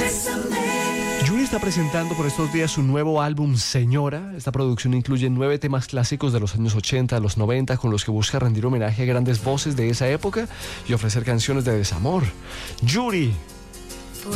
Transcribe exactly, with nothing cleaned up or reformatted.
Yuri está presentando por estos días su nuevo álbum Señora. Esta producción incluye nueve temas clásicos de los años ochenta a los noventa con los que busca rendir homenaje a grandes voces de esa época y ofrecer canciones de desamor. Yuri,